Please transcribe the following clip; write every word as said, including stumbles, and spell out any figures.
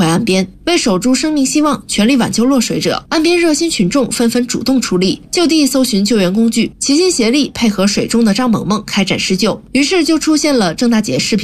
回岸边。为守住生命希望，全力挽救落水者，岸边热心群众纷纷主动出力，就地搜寻救援工具，齐心协力配合水中的张萌萌开展施救。于是就出现了郑大姐视频